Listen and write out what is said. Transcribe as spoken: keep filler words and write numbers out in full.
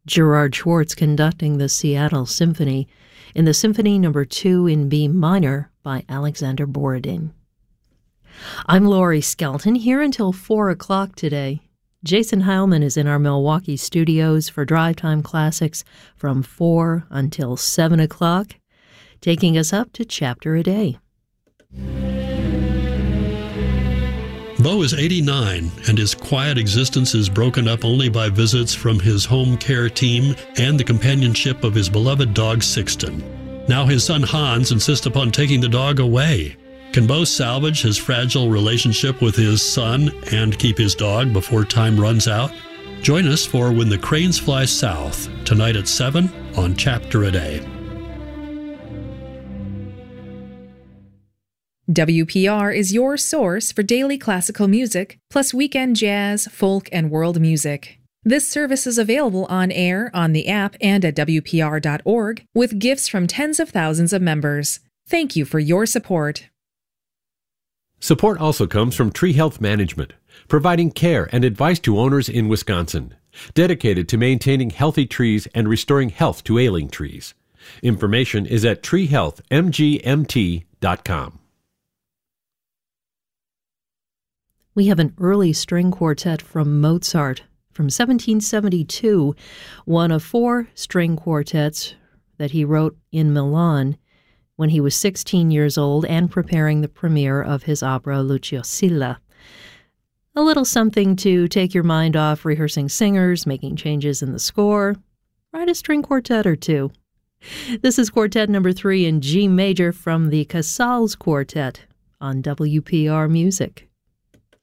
Gerard Schwartz conducting the Seattle Symphony in the Symphony Number two in B minor by Alexander Borodin. I'm Laurie Skelton, here until four o'clock today. Jason Heilman is in our Milwaukee studios for Drive Time Classics from four until seven o'clock, taking us up to chapter a day. Bo is eighty-nine, and his quiet existence is broken up only by visits from his home care team and the companionship of his beloved dog Sixten. Now his son Hans insists upon taking the dog away. Can Bo salvage his fragile relationship with his son and keep his dog before time runs out? Join us for When the Cranes Fly South, tonight at seven on Chapter a Day. W P R is your source for daily classical music, plus weekend jazz, folk, and world music. This service is available on air, on the app, and at W P R dot org, with gifts from tens of thousands of members. Thank you for your support. Support also comes from Tree Health Management, providing care and advice to owners in Wisconsin, dedicated to maintaining healthy trees and restoring health to ailing trees. Information is at tree health m g m t dot com. We have an early string quartet from Mozart from seventeen seventy-two, one of four string quartets that he wrote in Milan when he was sixteen years old and preparing the premiere of his opera Lucio Silla. A little something to take your mind off rehearsing singers, making changes in the score. Write a string quartet or two. This is quartet number three in G major from the Casals Quartet on W P R Music.